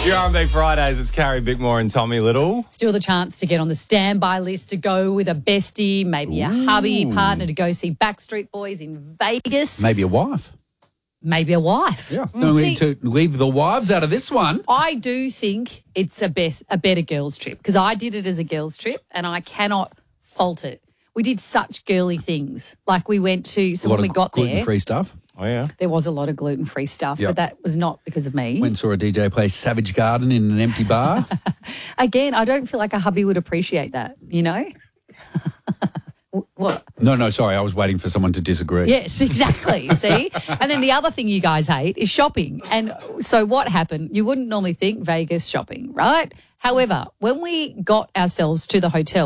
Your R&B Fridays, it's Carrie Bickmore and Tommy Little. Still the chance to get on the standby list to go with a bestie, maybe a hubby, partner to go see Backstreet Boys in Vegas. Maybe a wife. Maybe a wife. Yeah. No need to leave the wives out of this one. I do think it's a better girls' trip because I did it as a girls' trip and I cannot fault it. We did such girly things. Like we went to, so when we got there. Gluten-free stuff. Oh, yeah. There was a lot of gluten-free stuff, Yep. but that was not because of me. Went and saw a DJ play Savage Garden in an empty bar. Again, I don't feel like a hubby would appreciate that, you know? What? No, sorry. I was waiting for someone to disagree. Yes, exactly. See? And then the other thing you guys hate is shopping. And so what happened? You wouldn't normally think Vegas shopping, right? However, when we got ourselves to the hotel,